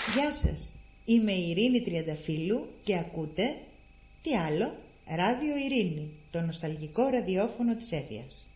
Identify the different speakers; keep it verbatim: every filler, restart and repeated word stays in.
Speaker 1: Γεια σας, είμαι η Ειρήνη Τριανταφύλλου και ακούτε, τι άλλο, Ράδιο Ειρήνη, το νοσταλγικό ραδιόφωνο της Έφιας.